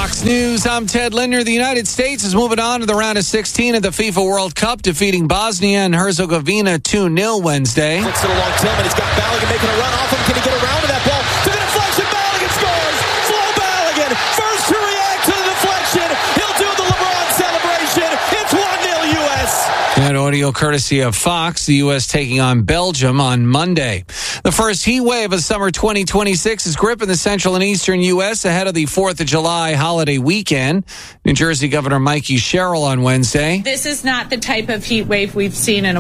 Fox News, I'm Ted Linder. The United States is moving on to the round of 16 of the FIFA World Cup, defeating Bosnia and Herzegovina 2-0 Wednesday. Flicks it along Tillman. He's got Balogun making a run off him. Can he get around to that ball? To the deflection. Balogun scores. Flo Balogun, first to react to the deflection. He'll do the LeBron celebration. It's 1-0 U.S. That audio courtesy of Fox. The U.S. taking on Belgium on Monday. The first heat wave of summer 2026 is gripping the central and eastern U.S. ahead of the 4th of July holiday weekend. New Jersey Governor Mikey Sherrill on Wednesday. This is not the type of heat wave we've seen in a